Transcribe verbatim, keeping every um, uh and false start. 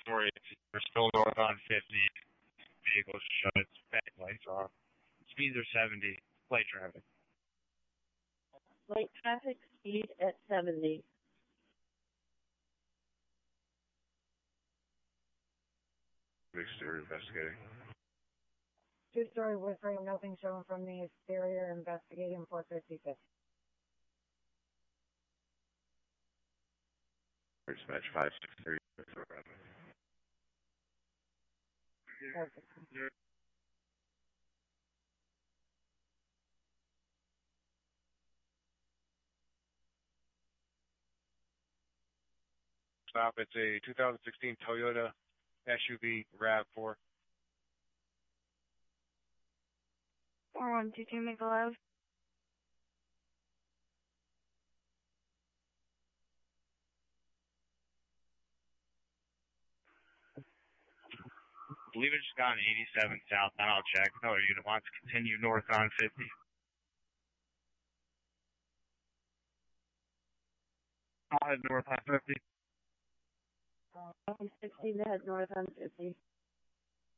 story. We're still north on fifty. Vehicles shut its back lights off. Speeds are seventy. Light traffic. Light traffic speed at seventy. Exterior investigating. Two-story wood frame, nothing shown from the exterior, investigating four fifty-fifth. Dispatch five six three. Stop. It's a two thousand sixteen Toyota S U V RAV four. four one two two, make a loud. I believe it's just gone eighty-seven south. Then I'll check. Another unit wants to continue north on fifty. I'll head north on fifty. Um, sixteen to head north on fifty.